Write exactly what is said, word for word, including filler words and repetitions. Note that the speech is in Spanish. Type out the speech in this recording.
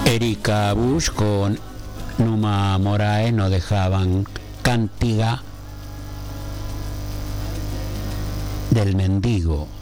Erika Bush con Numa Morae nos dejaban Cántiga del Mendigo.